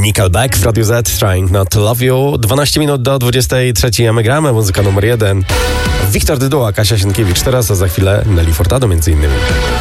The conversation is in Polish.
Nickelback w Radiu Z, Trying Not To Love You. 12 minut do 23, a my gramy. Muzyka numer 1. Wiktor Dyduła, Kasia Sienkiewicz teraz, a za chwilę Nelly Furtado między innymi.